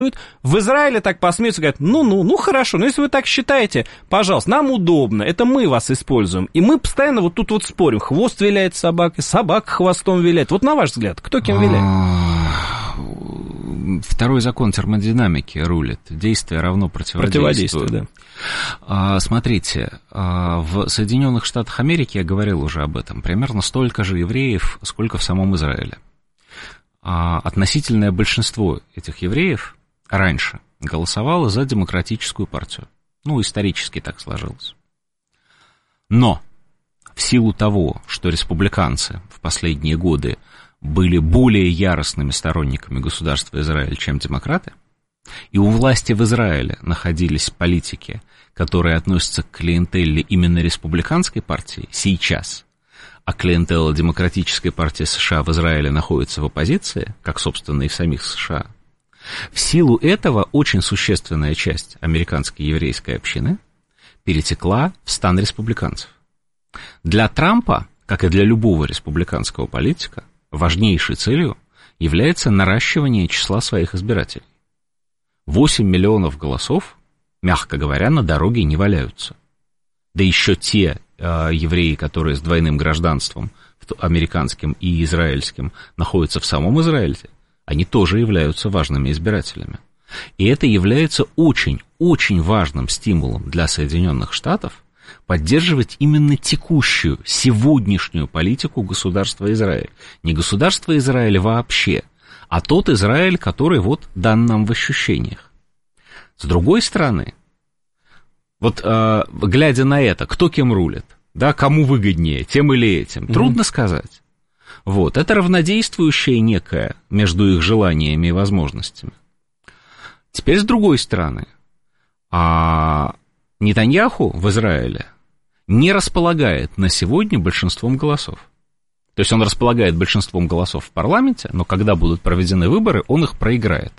В Израиле так посмеются, говорят, ну, хорошо, но если вы так считаете, пожалуйста, нам удобно, это мы вас используем. И мы постоянно вот тут вот спорим, хвост виляет собакой, собака хвостом виляет. Вот на ваш взгляд, кто кем виляет? Второй закон термодинамики рулит. Действие равно противодействию. Противодействие, да. Смотрите, в Соединенных Штатах Америки, я говорил уже об этом, примерно столько же евреев, сколько в самом Израиле. Относительное большинство этих евреев раньше голосовало за демократическую партию. Исторически так сложилось. Но в силу того, что республиканцы в последние годы были более яростными сторонниками государства Израиль, чем демократы, и у власти в Израиле находились политики, которые относятся к клиентелле именно республиканской партии сейчас, а клиентелла Демократической партии США в Израиле находится в оппозиции, как, собственно, и в самих США, в силу этого очень существенная часть американской еврейской общины перетекла в стан республиканцев. Для Трампа, как и для любого республиканского политика, важнейшей целью является наращивание числа своих избирателей. 8 миллионов голосов, мягко говоря, на дороге не валяются. Да еще те евреи, которые с двойным гражданством, американским и израильским, находятся в самом Израиле, они тоже являются важными избирателями. И это является очень-очень важным стимулом для Соединенных Штатов поддерживать именно текущую, сегодняшнюю политику государства Израиль. Не государство Израиль вообще, а тот Израиль, который вот дан нам в ощущениях. С другой стороны, вот глядя на это, кто кем рулит, да, кому выгоднее, тем или этим, трудно сказать. Вот, это равнодействующее некое между их желаниями и возможностями. Теперь с другой стороны, Нетаньяху в Израиле не располагает на сегодня большинством голосов. То есть он располагает большинством голосов в парламенте, но когда будут проведены выборы, он их проиграет.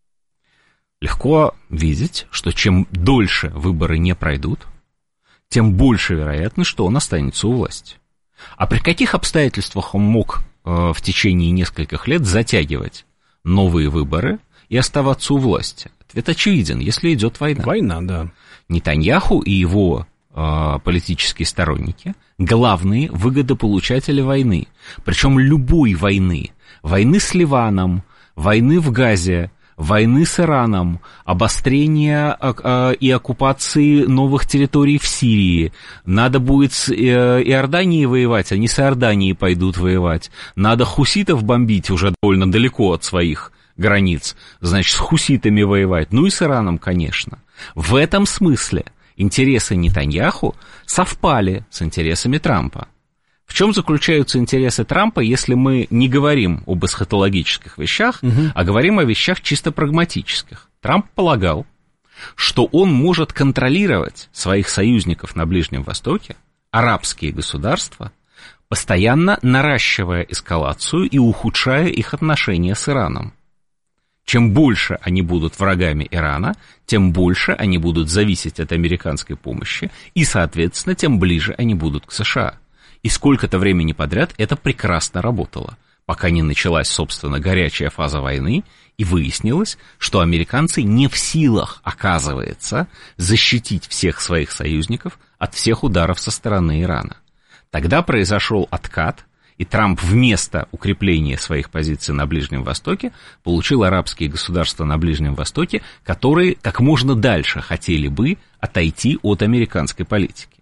Легко видеть, что чем дольше выборы не пройдут, тем больше вероятность, что он останется у власти. А при каких обстоятельствах он мог в течение нескольких лет затягивать новые выборы и оставаться у власти? Ответ очевиден, если идет война. Война, да. Нетаньяху и его политические сторонники – главные выгодополучатели войны. Причем любой войны. Войны с Ливаном, войны в Газе, войны с Ираном, обострения и оккупации новых территорий в Сирии. Надо будет с Иорданией воевать, они с Иорданией пойдут воевать. Надо хуситов бомбить уже довольно далеко от своих границ, значит, с хуситами воевать. Ну и с Ираном, конечно. В этом смысле интересы Нетаньяху совпали с интересами Трампа. В чем заключаются интересы Трампа, если мы не говорим об эсхатологических вещах, а говорим о вещах чисто прагматических? Трамп полагал, что он может контролировать своих союзников на Ближнем Востоке, арабские государства, постоянно наращивая эскалацию и ухудшая их отношения с Ираном. Чем больше они будут врагами Ирана, тем больше они будут зависеть от американской помощи, и, соответственно, тем ближе они будут к США. И сколько-то времени подряд это прекрасно работало, пока не началась, собственно, горячая фаза войны, и выяснилось, что американцы не в силах, оказывается, защитить всех своих союзников от всех ударов со стороны Ирана. Тогда произошел откат, и Трамп вместо укрепления своих позиций на Ближнем Востоке получил арабские государства на Ближнем Востоке, которые как можно дальше хотели бы отойти от американской политики.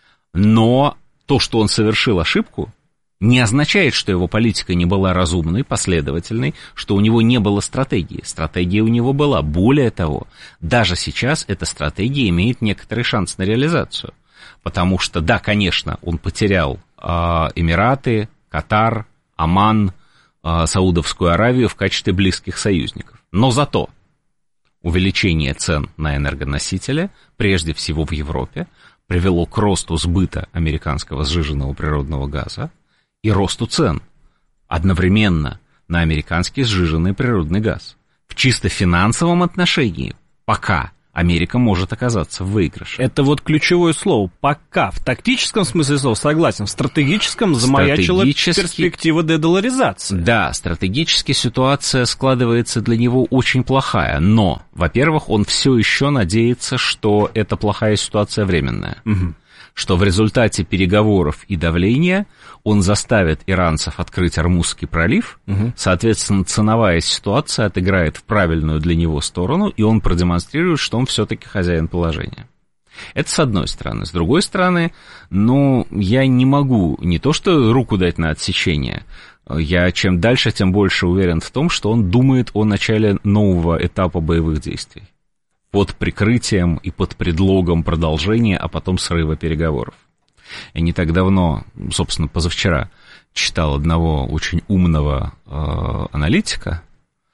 Но то, что он совершил ошибку, не означает, что его политика не была разумной, последовательной, что у него не было стратегии. Стратегия у него была. Более того, даже сейчас эта стратегия имеет некоторый шанс на реализацию. Потому что, да, конечно, он потерял Эмираты, Катар, Оман, Саудовскую Аравию в качестве близких союзников. Но зато увеличение цен на энергоносители, прежде всего в Европе, привело к росту сбыта американского сжиженного природного газа и росту цен одновременно на американский сжиженный природный газ. В чисто финансовом отношении пока Америка может оказаться в выигрыше. Это ключевое слово. Пока. В тактическом смысле слова согласен. В стратегическом замаячила перспектива дедоларизации. Да, стратегически ситуация складывается для него очень плохая. Но, во-первых, он все еще надеется, что эта плохая ситуация временная. Угу. Что в результате переговоров и давления он заставит иранцев открыть Ормузский пролив, соответственно, ценовая ситуация отыграет в правильную для него сторону, и он продемонстрирует, что он все-таки хозяин положения. Это с одной стороны. С другой стороны, я не могу не то что руку дать на отсечение, я чем дальше, тем больше уверен в том, что он думает о начале нового этапа боевых действий. Под прикрытием и под предлогом продолжения, а потом срыва переговоров. Я не так давно, собственно, позавчера, читал одного очень умного аналитика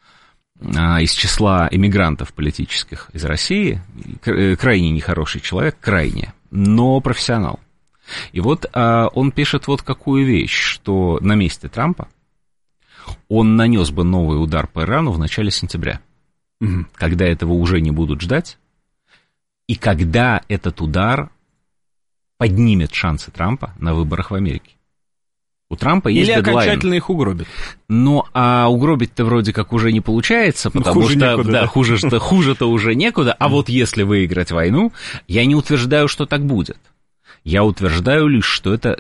из числа эмигрантов политических из России, крайне нехороший человек, крайне, но профессионал. И вот он пишет вот какую вещь, что на месте Трампа он нанес бы новый удар по Ирану в начале сентября. Когда этого уже не будут ждать, и когда этот удар поднимет шансы Трампа на выборах в Америке. У Трампа есть дедлайн. Или окончательно их угробит. А угробить-то вроде как уже не получается, потому хуже что некуда, да. хуже-то уже некуда. А вот если выиграть войну, я не утверждаю, что так будет. Я утверждаю лишь, что эта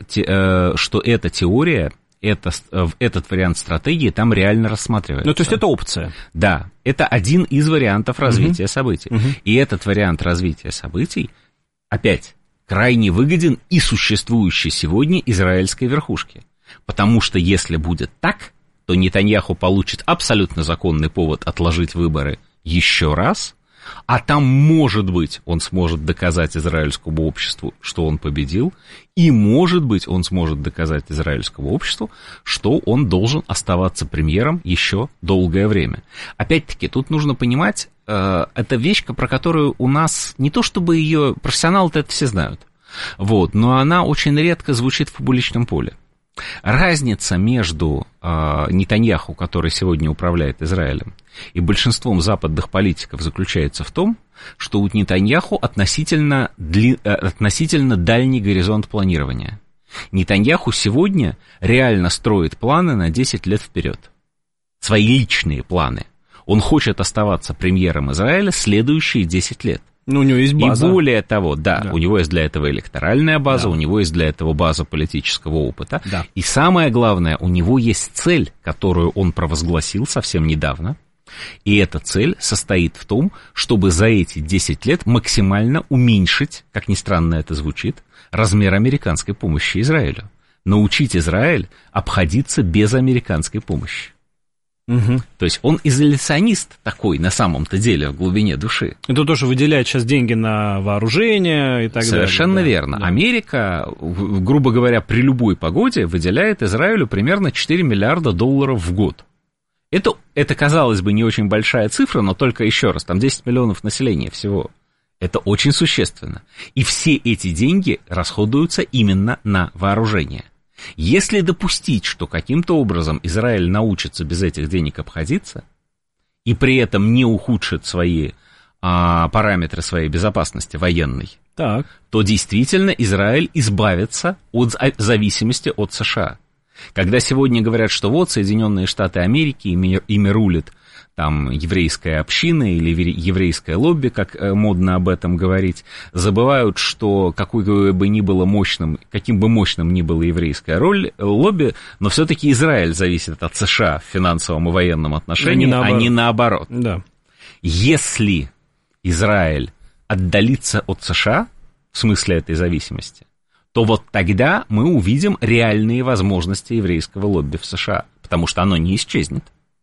теория, этот вариант стратегии там реально рассматривается. То есть это опция. Да, это один из вариантов развития событий. И этот вариант развития событий, опять, крайне выгоден и существующей сегодня израильской верхушке. Потому что если будет так, то Нетаньяху получит абсолютно законный повод отложить выборы еще раз, а там, может быть, он сможет доказать израильскому обществу, что он победил, и, может быть, он сможет доказать израильскому обществу, что он должен оставаться премьером еще долгое время. Опять-таки, тут нужно понимать, это вещь, про которую у нас, не то чтобы ее профессионалы-то это все знают, но она очень редко звучит в публичном поле. Разница между Нетаньяху, который сегодня управляет Израилем, и большинством западных политиков заключается в том, что у Нетаньяху относительно дальний горизонт планирования. Нетаньяху сегодня реально строит планы на 10 лет вперед. Свои личные планы. Он хочет оставаться премьером Израиля следующие 10 лет. У него есть база. И более того, да, у него есть для этого электоральная база, у него есть для этого база политического опыта. Да. И самое главное, у него есть цель, которую он провозгласил совсем недавно. И эта цель состоит в том, чтобы за эти 10 лет максимально уменьшить, как ни странно это звучит, размер американской помощи Израилю. Научить Израиль обходиться без американской помощи. То есть он изоляционист такой на самом-то деле в глубине души. Это тоже выделяет сейчас деньги на вооружение и так далее. Совершенно верно. Да. Америка, грубо говоря, при любой погоде выделяет Израилю примерно $4 миллиарда в год. Это, казалось бы, не очень большая цифра, но только еще раз, там 10 миллионов населения всего. Это очень существенно. И все эти деньги расходуются именно на вооружение. Если допустить, что каким-то образом Израиль научится без этих денег обходиться, и при этом не ухудшит свои параметры своей безопасности военной, то действительно Израиль избавится от зависимости от США. Когда сегодня говорят, что вот Соединенные Штаты Америки, ими рулит там еврейская община или еврейское лобби, как модно об этом говорить, забывают, что каким бы мощным ни было еврейское лобби, но все-таки Израиль зависит от США в финансовом и военном отношении, а не наоборот. Да. Если Израиль отдалится от США, в смысле этой зависимости, то вот тогда мы увидим реальные возможности еврейского лобби в США, потому что оно не исчезнет.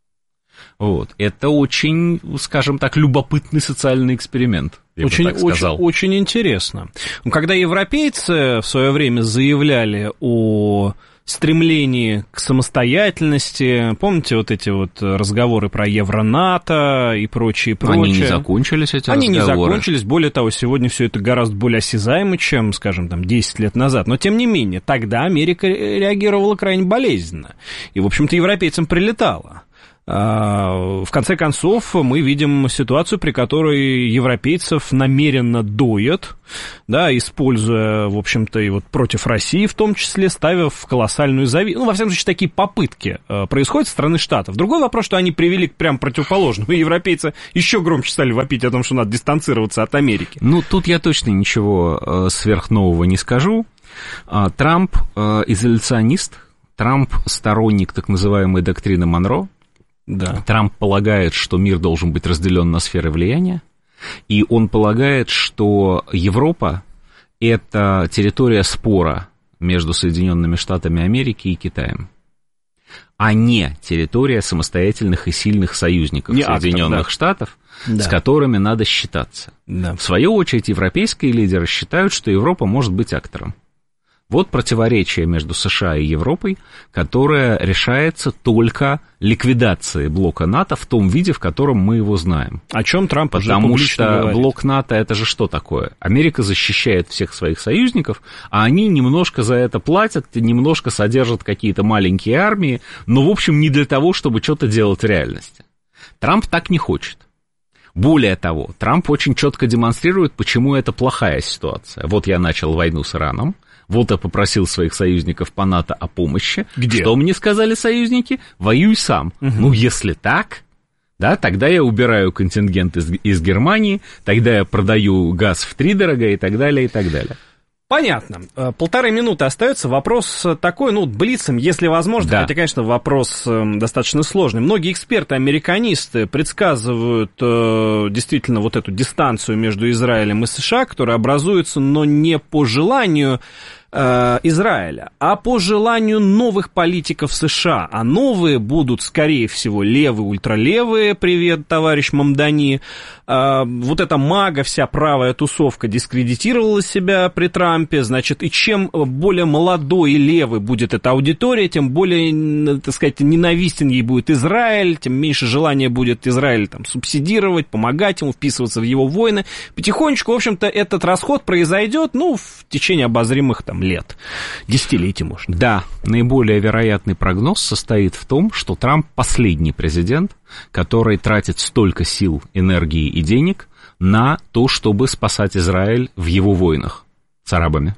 Это очень, скажем так, любопытный социальный эксперимент. Очень интересно. Когда европейцы в свое время заявляли о стремлении к самостоятельности, помните вот эти вот разговоры про Евро-НАТО и прочее. Они не закончились, эти разговоры? Они не закончились, более того, сегодня все это гораздо более осязаемо, чем, скажем, 10 лет назад. Но, тем не менее, тогда Америка реагировала крайне болезненно. И, в общем-то, европейцам прилетало. В конце концов, мы видим ситуацию, при которой европейцев намеренно доят, да, используя, в общем-то, и вот против России в том числе, ставя в колоссальную зависимость. Ну, во всяком случае, такие попытки происходят со стороны Штатов. Другой вопрос, что они привели к прям противоположному. И европейцы еще громче стали вопить о том, что надо дистанцироваться от Америки. Ну, тут я точно ничего сверхнового не скажу. Трамп изоляционист, Трамп сторонник так называемой доктрины Монро. Да. Трамп полагает, что мир должен быть разделен на сферы влияния, и он полагает, что Европа – это территория спора между Соединенными Штатами Америки и Китаем, а не территория самостоятельных и сильных союзников Соединенных Штатов, с которыми надо считаться. Да. В свою очередь, европейские лидеры считают, что Европа может быть актором. Вот противоречие между США и Европой, которое решается только ликвидацией блока НАТО в том виде, в котором мы его знаем. О чем Трамп уже Потому публично что говорит. Блок НАТО — это же что такое? Америка защищает всех своих союзников, а они немножко за это платят, немножко содержат какие-то маленькие армии, но, в общем, не для того, чтобы что-то делать в реальности. Трамп так не хочет. Более того, Трамп очень четко демонстрирует, почему это плохая ситуация. Вот я начал войну с Ираном, вот я попросил своих союзников по НАТО о помощи. Где? Что мне сказали союзники? Воюй сам. Ну, если так, да, тогда я убираю контингент из Германии, тогда я продаю газ втридорога и так далее, и так далее. Понятно. 1,5 минуты остается. Вопрос такой, ну, блицем, если возможно, да. Хотя, конечно, вопрос достаточно сложный. Многие эксперты-американисты предсказывают действительно вот эту дистанцию между Израилем и США, которая образуется, но не по желанию Израиля, а по желанию новых политиков США. А новые будут, скорее всего, левые, ультралевые. Привет, товарищ Мамдани. Вот эта мага, вся правая тусовка дискредитировала себя при Трампе. Значит, и чем более молодой и левый будет эта аудитория, тем более, так сказать, ненавистен ей будет Израиль, тем меньше желания будет Израиль там субсидировать, помогать ему, вписываться в его войны. Потихонечку, в общем-то, этот расход произойдет, ну, в течение обозримых там лет, десятилетий, может. Да, наиболее вероятный прогноз состоит в том, что Трамп последний президент, который тратит столько сил, энергии и денег на то, чтобы спасать Израиль в его войнах с арабами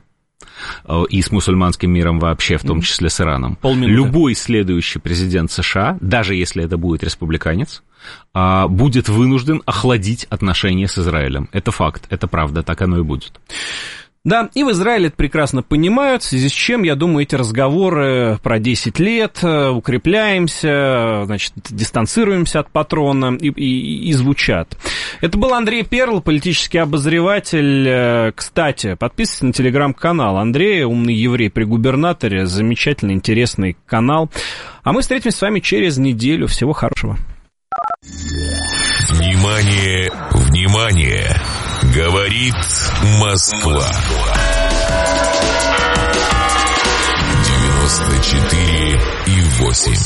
и с мусульманским миром вообще, в том числе с Ираном. Полминуты. Любой следующий президент США, даже если это будет республиканец, будет вынужден охладить отношения с Израилем. Это факт, это правда, так оно и будет. Да, и в Израиле это прекрасно понимают, в связи с чем, я думаю, эти разговоры про 10 лет, укрепляемся, значит, дистанцируемся от патрона и звучат. Это был Андрей Перл, политический обозреватель. Кстати, подписывайтесь на телеграм-канал Андрея, умный еврей при губернаторе, замечательный, интересный канал. А мы встретимся с вами через неделю. Всего хорошего. Внимание, внимание! Говорит Москва. 94,8.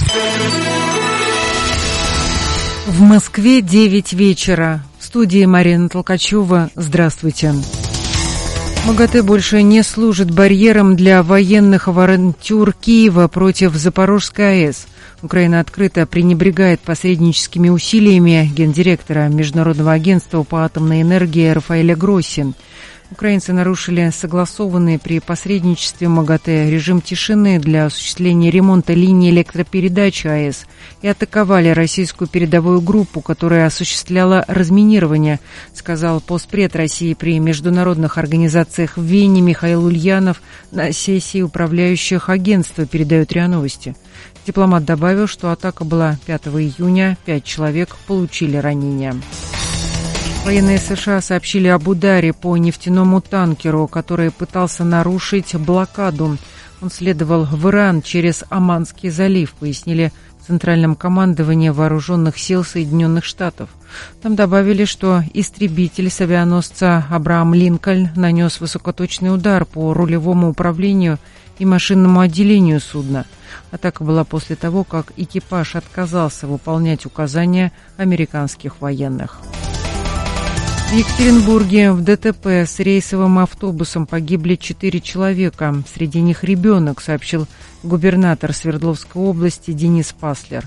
В Москве 9 вечера. В студии Марина Толкачева. Здравствуйте. МАГАТЭ больше не служит барьером для военных авантюр Киева против Запорожской АЭС. Украина открыто пренебрегает посредническими усилиями гендиректора Международного агентства по атомной энергии Рафаэля Гросси. Украинцы нарушили согласованный при посредничестве МАГАТЭ режим тишины для осуществления ремонта линии электропередач АЭС и атаковали российскую передовую группу, которая осуществляла разминирование, сказал постпред России при международных организациях в Вене Михаил Ульянов на сессии управляющих агентства, передают РИА Новости. Дипломат добавил, что атака была 5 июня, 5 человек получили ранения. Военные США сообщили об ударе по нефтяному танкеру, который пытался нарушить блокаду. Он следовал в Иран через Оманский залив, пояснили в Центральном командовании Вооруженных сил Соединенных Штатов. Там добавили, что истребитель с авианосца «Абрахам Линкольн» нанес высокоточный удар по рулевому управлению и машинному отделению судна. Атака была после того, как экипаж отказался выполнять указания американских военных. В Екатеринбурге в ДТП с рейсовым автобусом погибли 4 человека. Среди них ребенок, сообщил губернатор Свердловской области Денис Паслер.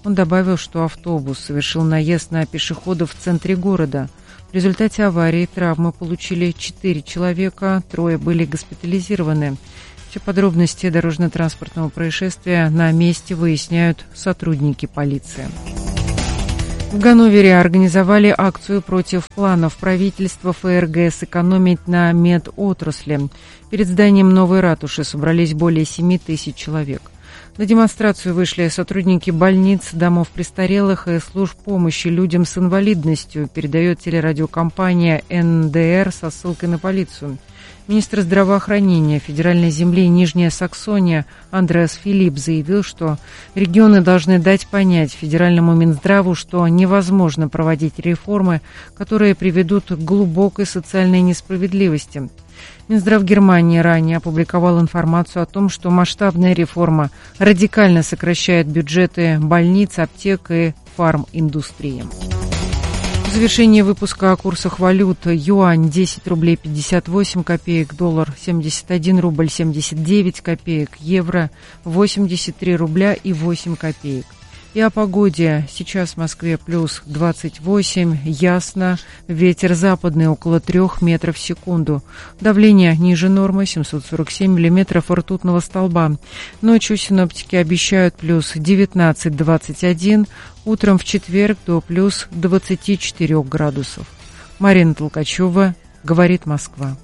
Он добавил, что автобус совершил наезд на пешеходов в центре города. В результате аварии травмы получили 4 человека, 3 были госпитализированы. Все подробности дорожно-транспортного происшествия на месте выясняют сотрудники полиции. В Ганновере организовали акцию против планов правительства ФРГ сэкономить на медотрасли. Перед зданием новой ратуши собрались более 7 тысяч человек. На демонстрацию вышли сотрудники больниц, домов престарелых и служб помощи людям с инвалидностью, передает телерадиокомпания НДР со ссылкой на полицию. Министр здравоохранения федеральной земли Нижняя Саксония Андреас Филипп заявил, что регионы должны дать понять федеральному Минздраву, что невозможно проводить реформы, которые приведут к глубокой социальной несправедливости. Минздрав Германии ранее опубликовал информацию о том, что масштабная реформа радикально сокращает бюджеты больниц, аптек и фарминдустрии. В завершении выпуска о курсах валют. Юань 10 рублей 58 копеек, доллар 71 рубль 79 копеек, евро 83 рубля и 8 копеек. И о погоде. Сейчас в Москве плюс 28, ясно, ветер западный около 3 метров в секунду. Давление ниже нормы 747 миллиметров ртутного столба. Ночью синоптики обещают плюс 19-21, утром в четверг до плюс 24 градусов. Марина Толкачева, говорит Москва.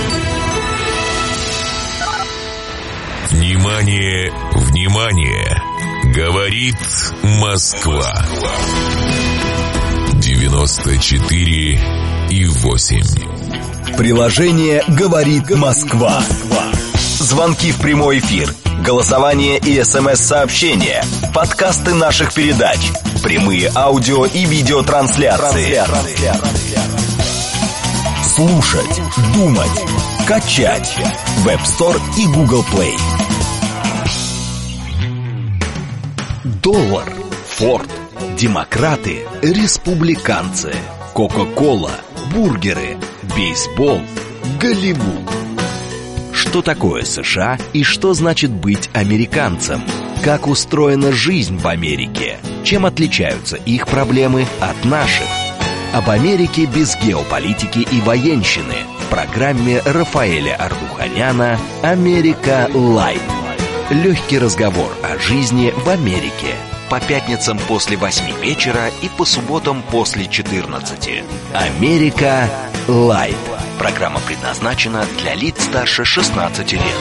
Внимание, внимание! Говорит Москва. 94,8. Приложение «Говорит Москва». Звонки в прямой эфир, голосование и СМС-сообщения, подкасты наших передач, прямые аудио и видеотрансляции. Слушать, думать, качать. Web Store и Google Play. Доллар, Форд, демократы, республиканцы, Кока-кола, бургеры, бейсбол, Голливуд. Что такое США и что значит быть американцем? Как устроена жизнь в Америке? Чем отличаются их проблемы от наших? Об Америке без геополитики и военщины в программе Рафаэля Ардуханяна «Америка Лайт». Легкий разговор о жизни в Америке. По пятницам после 8 вечера и по субботам после 14. «Америка Лайт». Программа предназначена для лиц старше 16 лет.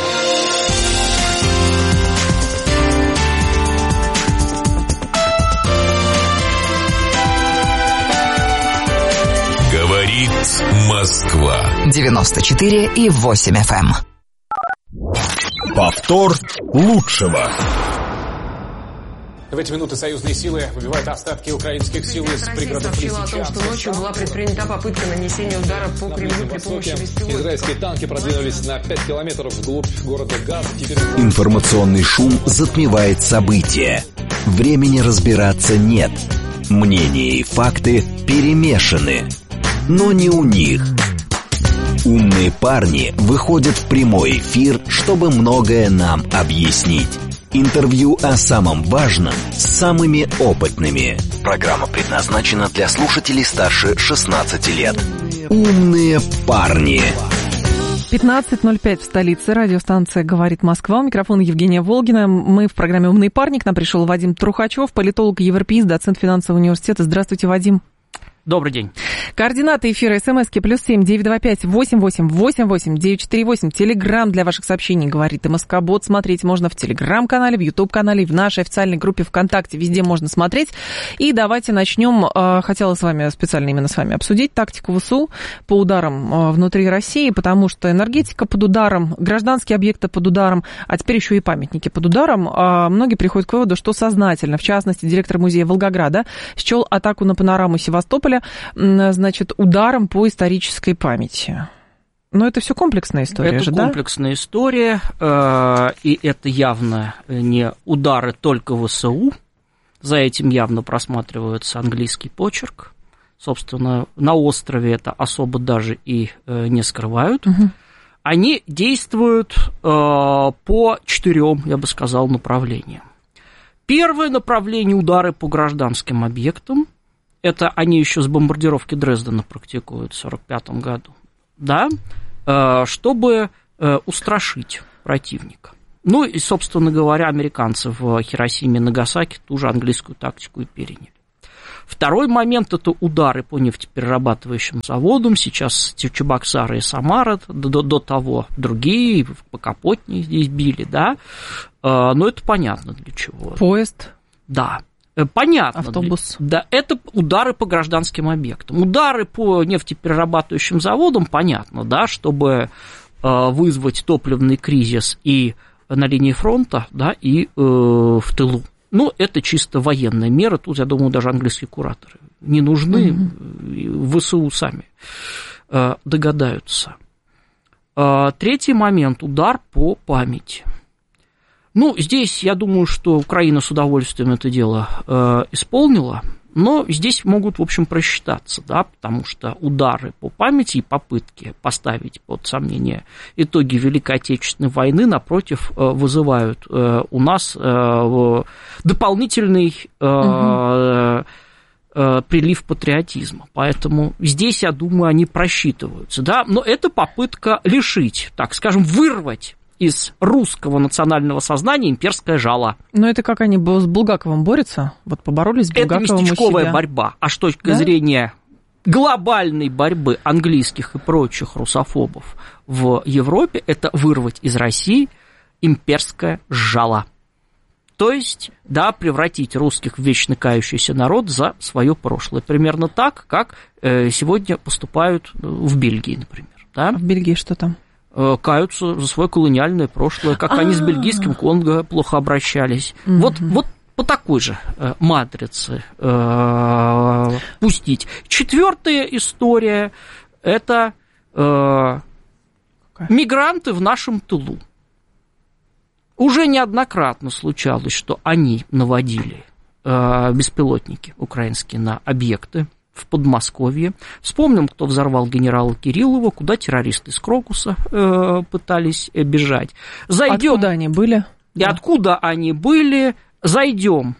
Говорит Москва. 94,8 FM. Повтор лучшего. В эти минуты союзные силы выбивают остатки украинских сил из пригородов Лисичанска. Россия сообщила о том, что ночью была предпринята попытка нанесения удара по Кремлю при помощи беспилотников. Израильские танки продвинулись на 5 километров вглубь города Газ. Информационный шум затмевает события. Времени разбираться нет. Мнения и факты перемешаны. Но не у них. Умные парни выходят в прямой эфир, чтобы многое нам объяснить. Интервью о самом важном с самыми опытными. Программа предназначена для слушателей старше 16 лет. Умные парни. 15:05 в столице. Радиостанция «Говорит Москва». У микрофона Евгения Волгина. Мы в программе «Умный парник». К нам пришел Вадим Трухачев, политолог, европеист, доцент финансового университета. Здравствуйте, Вадим. Добрый день. Координаты эфира СМСки +7 925 88 88 948. Телеграм для ваших сообщений «Говорит МСК-бот». Смотреть можно в Телеграм-канале, в Ютуб-канале, в нашей официальной группе ВКонтакте. Везде можно смотреть. И давайте начнем. Хотела специально именно с вами обсудить тактику ВСУ по ударам внутри России, потому что энергетика под ударом, гражданские объекты под ударом, а теперь еще и памятники под ударом. Многие приходят к выводу, что сознательно. В частности, директор музея Волгограда счел атаку на панораму Севастополя, значит, ударом по исторической памяти. Но это все комплексная история это же, да? Это комплексная история, и это явно не удары только ВСУ. За этим явно просматривается английский почерк. Собственно, на острове это особо даже и не скрывают. Угу. Они действуют по 4, я бы сказал, направлениям. Первое направление — удары по гражданским объектам. Это они еще с бомбардировки Дрездена практикуют в 1945 году, да, чтобы устрашить противника. Ну и, собственно говоря, американцы в Хиросиме и Нагасаки ту же английскую тактику и переняли. Второй момент — это удары по нефтеперерабатывающим заводам. Сейчас Чебоксары и Самара, до того другие, покапотнее здесь били, да. Но это понятно для чего. Поезд. Да. Понятно. Автобус. Да, это удары по гражданским объектам. Удары по нефтеперерабатывающим заводам, понятно, да, чтобы вызвать топливный кризис и на линии фронта, да, и в тылу. Ну, это чисто военная мера. Тут, я думаю, даже английские кураторы не нужны. ВСУ сами догадаются. Третий момент — удар по памяти. Ну, здесь, я думаю, что Украина с удовольствием это дело исполнила, но здесь могут, в общем, просчитаться, да, потому что удары по памяти и попытки поставить под сомнение итоги Великой Отечественной войны, напротив, вызывают у нас дополнительный прилив патриотизма. Поэтому здесь, я думаю, они просчитываются, да, но это попытка лишить, так скажем, вырвать из русского национального сознания имперское жало. Но это как они с Булгаковым борются? Вот поборолись с Булгаковым. Это местечковая борьба. А с точки зрения глобальной борьбы английских и прочих русофобов в Европе, это вырвать из России имперское жало. То есть, да, превратить русских в вечно кающийся народ за свое прошлое. Примерно так, как сегодня поступают в Бельгии, например. Да? А в Бельгии что там? Каются за свое колониальное прошлое, как они с бельгийским Конго плохо обращались. Вот по такой же матрице пустить. Четвертая история – это мигранты в нашем тылу. Уже неоднократно случалось, что они наводили беспилотники украинские на объекты в Подмосковье. Вспомним, кто взорвал генерала Кириллова, куда террористы из Крокуса пытались бежать. Зайдем, откуда они были? И откуда они были. Зайдем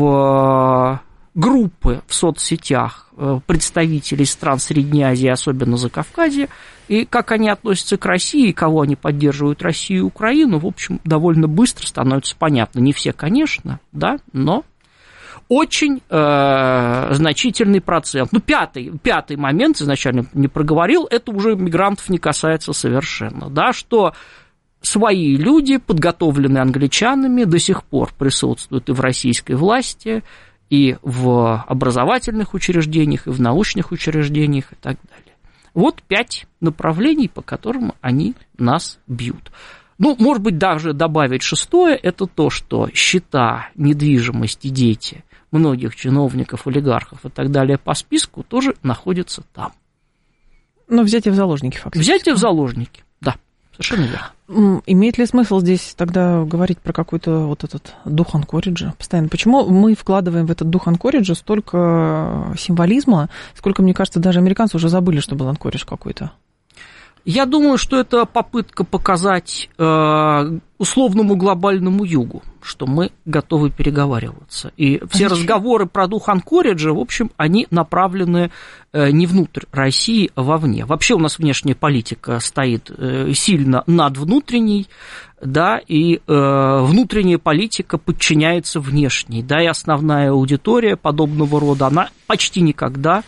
в группы в соцсетях представителей стран Средней Азии, особенно Закавказья, и как они относятся к России, и кого они поддерживают, Россию и Украину, в общем, довольно быстро становится понятно. Не все, конечно, да, но очень значительный процент. Ну, пятый момент, изначально не проговорил, это уже мигрантов не касается совершенно, да, что свои люди, подготовленные англичанами, до сих пор присутствуют и в российской власти, и в образовательных учреждениях, и в научных учреждениях, и так далее. Вот 5 направлений, по которым они нас бьют. Ну, может быть, даже добавить шестое, это то, что счета, недвижимость и дети многих чиновников, олигархов и так далее по списку тоже находятся там. Ну, взятие в заложники, фактически. Взятие в заложники, да, совершенно верно. Имеет ли смысл здесь тогда говорить про какой-то вот этот дух анкориджа постоянно? Почему мы вкладываем в этот дух анкориджа столько символизма, сколько, мне кажется, даже американцы уже забыли, что был анкоридж какой-то? Я думаю, что это попытка показать условному глобальному югу, что мы готовы переговариваться. И все разговоры про дух анкориджа, в общем, они направлены не внутрь России, а вовне. Вообще у нас внешняя политика стоит сильно над внутренней, да, и внутренняя политика подчиняется внешней, да, и основная аудитория подобного рода, она почти никогда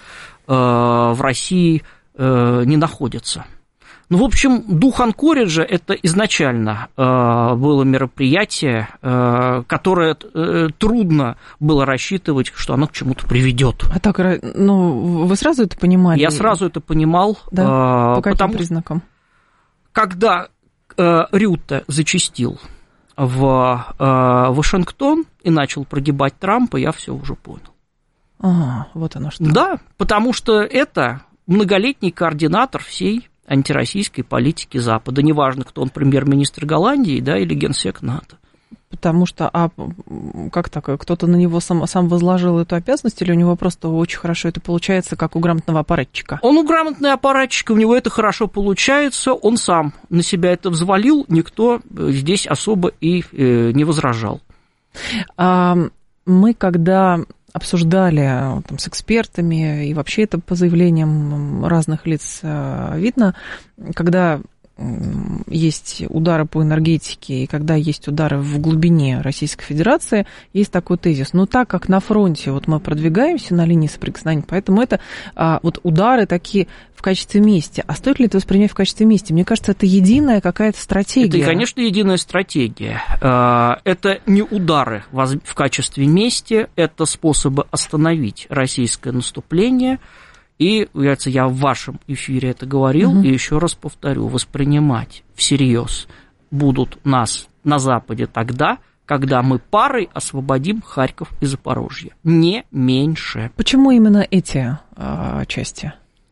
в России не находится. Ну, в общем, дух анкориджа – это изначально было мероприятие, которое трудно было рассчитывать, что оно к чему-то приведет. А так, ну, вы сразу это понимали? Я сразу это понимал. Да? По каким признакам? Когда Рютте зачастил в Вашингтон и начал прогибать Трампа, я все уже понял. Ага, вот оно что. Да, потому что это многолетний координатор всей антироссийской политики Запада. Неважно, кто он, премьер-министр Голландии, да, или генсек НАТО. Потому что, как так, кто-то на него сам возложил эту обязанность, или у него просто очень хорошо это получается, как у грамотного аппаратчика? Он у грамотный аппаратчик, у него это хорошо получается, он сам на себя это взвалил, никто здесь особо и не возражал. Мы, когда обсуждали там, с экспертами, и вообще это по заявлениям разных лиц видно, когда есть удары по энергетике, и когда есть удары в глубине Российской Федерации, есть такой тезис. Но так как на фронте вот мы продвигаемся на линии соприкосновения, поэтому это вот удары такие в качестве мести. А стоит ли это воспринять в качестве мести? Мне кажется, это единая какая-то стратегия. Это, конечно, единая стратегия. Это не удары в качестве мести, это способы остановить российское наступление. И, я в вашем эфире это говорил, и еще раз повторю, воспринимать всерьез будут нас на Западе тогда, когда мы парой освободим Харьков и Запорожье. Не меньше. Почему именно эти части?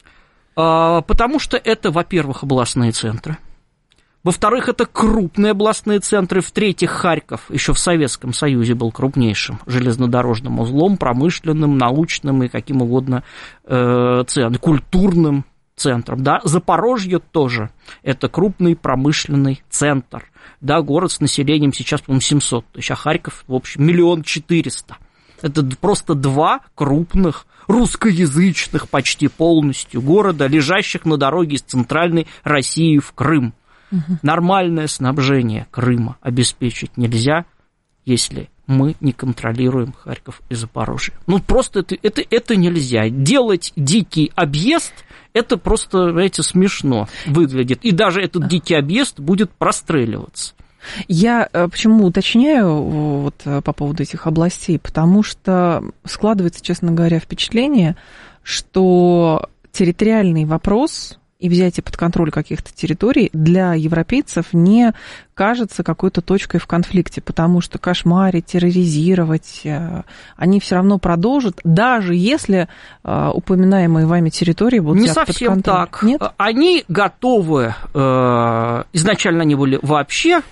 Потому что это, во-первых, областные центры. Во-вторых, это крупные областные центры. В-третьих, Харьков еще в Советском Союзе был крупнейшим железнодорожным узлом, промышленным, научным и каким угодно культурным центром. Да? Запорожье тоже. Это крупный промышленный центр. Да, город с населением сейчас, по-моему, 700 тысяч, а Харьков, в общем, 1 400 000. Это просто два крупных русскоязычных почти полностью города, лежащих на дороге из центральной России в Крым. Нормальное снабжение Крыма обеспечить нельзя, если мы не контролируем Харьков и Запорожье. Ну, просто это нельзя. Делать дикий объезд, это просто, знаете, смешно выглядит. И даже этот дикий объезд будет простреливаться. Я почему уточняю вот, по поводу этих областей? Потому что складывается, честно говоря, впечатление, что территориальный вопрос и взятие под контроль каких-то территорий для европейцев не кажется какой-то точкой в конфликте, потому что кошмарить, терроризировать они все равно продолжат, даже если упоминаемые вами территории будут взяты под контроль. Не совсем так. Нет? Они готовы, изначально они были вообще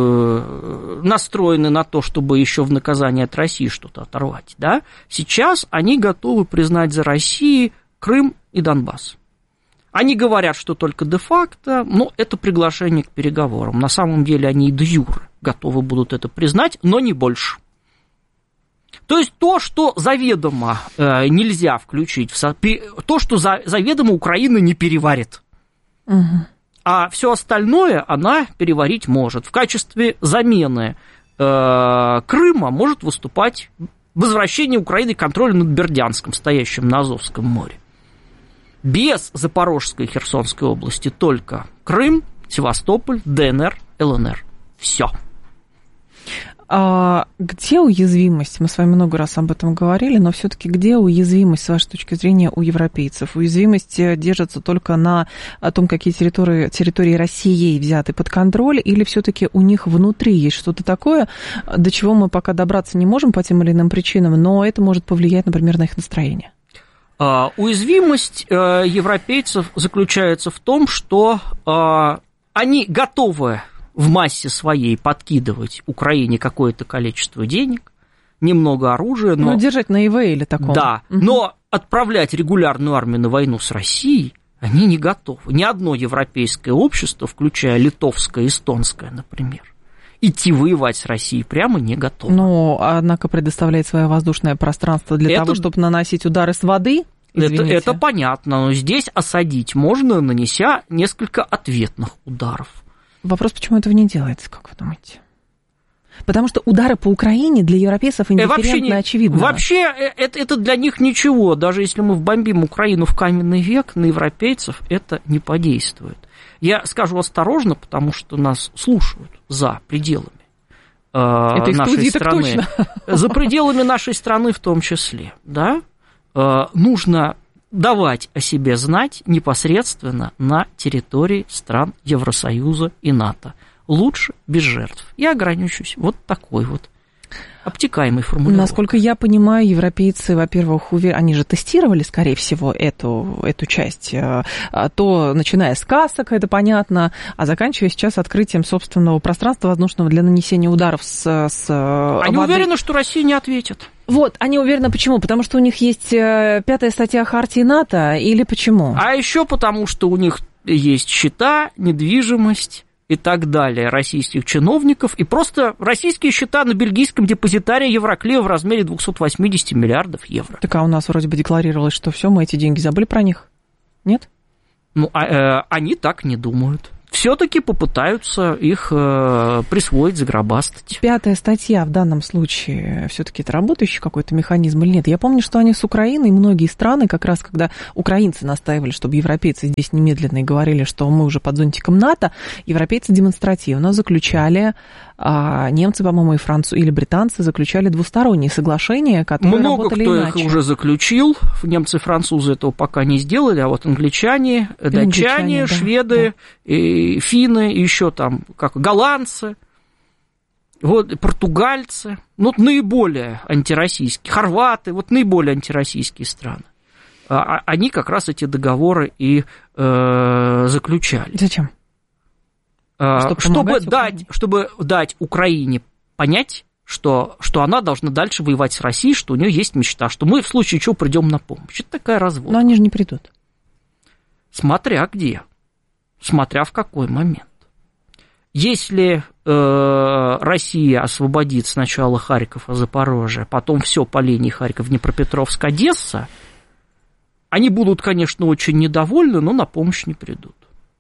настроены на то, чтобы еще в наказание от России что-то оторвать. Да? Сейчас они готовы признать за Россией Крым и Донбасс. Они говорят, что только де-факто, но это приглашение к переговорам. На самом деле они и де-юре готовы будут это признать, но не больше. То есть то, что заведомо нельзя включить, то, что заведомо Украина не переварит. А все остальное она переварить может. В качестве замены Крыма может выступать возвращение Украины к контролю над Бердянском, стоящим на Азовском море. Без Запорожской и Херсонской области только Крым, Севастополь, ДНР, ЛНР. Все. А где уязвимость? Мы с вами много раз об этом говорили, но все-таки где уязвимость, с вашей точки зрения, у европейцев? Уязвимость держится только на том, какие территории России взяты под контроль, или все-таки у них внутри есть что-то такое, до чего мы пока добраться не можем по тем или иным причинам, но это может повлиять, например, на их настроение? Уязвимость европейцев заключается в том, что они готовы в массе своей подкидывать Украине какое-то количество денег, немного оружия. Но держать на ИВЛе таком. Да, но отправлять регулярную армию на войну с Россией они не готовы. Ни одно европейское общество, включая литовское, эстонское, например, идти воевать с Россией прямо не готово. Но, однако, предоставляет свое воздушное пространство для того, чтобы наносить удары с воды? Это понятно, но здесь осадить можно, нанеся несколько ответных ударов. Вопрос, почему этого не делается, как вы думаете? Потому что удары по Украине для европейцев индифферентно очевидно. Вообще это для них ничего. Даже если мы вбомбим Украину в каменный век, на европейцев это не подействует. Я скажу осторожно, потому что нас слушают за пределами нашей страны. За пределами нашей страны в том числе. Да? Нужно давать о себе знать непосредственно на территории стран Евросоюза и НАТО. Лучше без жертв. Я ограничусь вот такой вот обтекаемой формулировкой. Насколько я понимаю, европейцы, во-первых, они же тестировали, скорее всего, эту часть, то начиная с касок, это понятно, а заканчивая сейчас открытием собственного пространства воздушного для нанесения ударов с Они уверены, что Россия не ответит. Вот, они уверены, почему? Потому что у них есть 5-я статья Хартии НАТО, или почему? А еще потому, что у них есть счета, недвижимость, и так далее российских чиновников, и просто российские счета на бельгийском депозитарии Евроклея в размере 280 миллиардов евро. Так, а у нас вроде бы декларировалось, что все, мы эти деньги забыли про них. Нет? Ну, они так не думают. Все-таки попытаются их присвоить, загробастать. 5-я статья в данном случае, все-таки это работающий какой-то механизм или нет? Я помню, что они с Украиной, многие страны, как раз когда украинцы настаивали, чтобы европейцы здесь немедленно и говорили, что мы уже под зонтиком НАТО, европейцы демонстративно заключали, немцы, по-моему, и французы или британцы заключали двусторонние соглашения, которые работали иначе. Много кто их уже заключил, немцы и французы этого пока не сделали, а вот англичане, датчане, шведы, да. И финны, еще там голландцы, вот, португальцы, ну, наиболее антироссийские, хорваты, вот наиболее антироссийские страны. Они как раз эти договоры и заключали. Зачем? Чтобы дать Украине понять, что она должна дальше воевать с Россией, что у нее есть мечта, что мы в случае чего придем на помощь. Это такая разводка. Но они же не придут. Смотря где, смотря в какой момент. Если Россия освободит сначала Харьков, а Запорожье, потом все по линии Харьков, Днепропетровск, Одесса, они будут, конечно, очень недовольны, но на помощь не придут.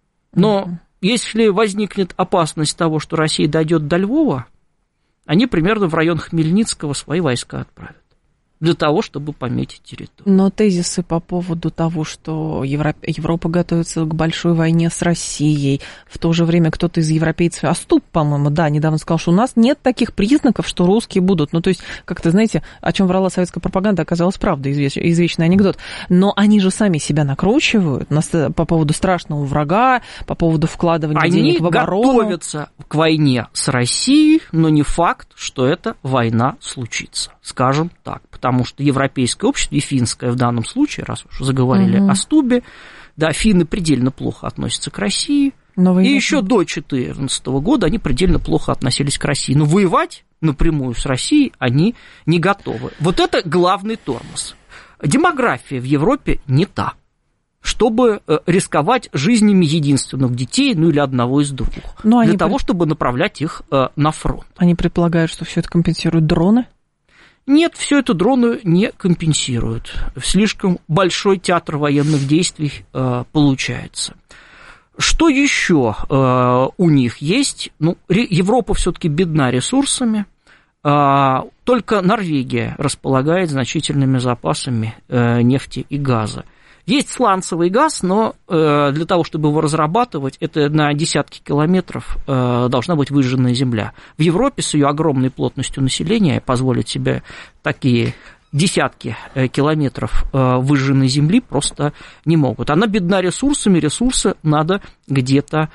Но если возникнет опасность того, что Россия дойдет до Львова, они примерно в район Хмельницкого свои войска отправят для того, чтобы пометить территорию. Но тезисы по поводу того, что Европа готовится к большой войне с Россией, в то же время кто-то из европейцев, Аступ, по-моему, да, недавно сказал, что у нас нет таких признаков, что русские будут. Ну, то есть, как-то, знаете, о чем врала советская пропаганда, оказалось правда, извечный анекдот. Но они же сами себя накручивают по поводу страшного врага, по поводу вкладывания денег в оборону. Они готовятся к войне с Россией, но не факт, что эта война случится, скажем так. Потому что европейское общество, и финское в данном случае, раз уж заговорили о Стубе, да, финны предельно плохо относятся к России, и еще до 2014 года они предельно плохо относились к России. Но воевать напрямую с Россией они не готовы. Вот это главный тормоз. Демография в Европе не та, чтобы рисковать жизнями единственных детей, ну или одного из двух, для того, чтобы направлять их на фронт. Они предполагают, что все это компенсируют дроны? Нет, все это дроны не компенсируют. Слишком большой театр военных действий получается. Что еще у них есть? Ну, Европа все-таки бедна ресурсами. Только Норвегия располагает значительными запасами нефти и газа. Есть сланцевый газ, но для того, чтобы его разрабатывать, это на десятки километров должна быть выжженная земля. В Европе с ее огромной плотностью населения позволить себе такие десятки километров выжженной земли просто не могут. Она бедна ресурсами, ресурсы надо где-то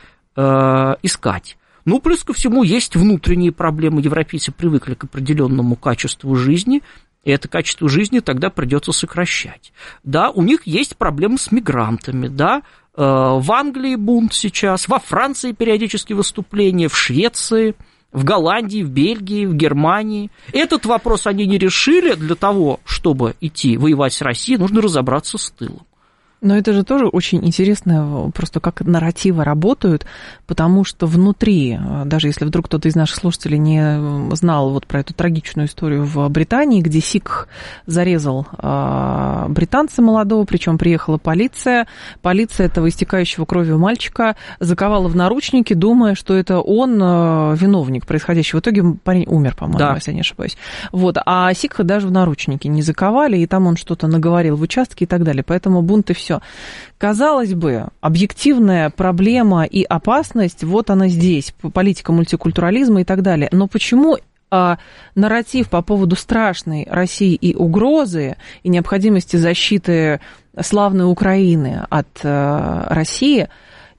искать. Ну, плюс ко всему, есть внутренние проблемы. Европейцы привыкли к определенному качеству жизни, и это качество жизни тогда придется сокращать. Да, у них есть проблемы с мигрантами, да, в Англии бунт сейчас, во Франции периодически выступления, в Швеции, в Голландии, в Бельгии, в Германии. Этот вопрос они не решили. Для того, чтобы идти воевать с Россией, нужно разобраться с тылом. Но это же тоже очень интересно, просто как нарративы работают, потому что внутри, даже если вдруг кто-то из наших слушателей не знал вот про эту трагичную историю в Британии, где сикх зарезал британца молодого, причем приехала полиция этого истекающего кровью мальчика заковала в наручники, думая, что это он виновник происходящего. В итоге парень умер, по-моему, да, если я не ошибаюсь. Вот. А сикха даже в наручники не заковали, и там он что-то наговорил в участке и так далее. Поэтому бунт и все. Казалось бы, объективная проблема и опасность, вот она здесь, политика мультикультурализма и так далее. Но почему нарратив по поводу страшной России и угрозы, и необходимости защиты славной Украины от России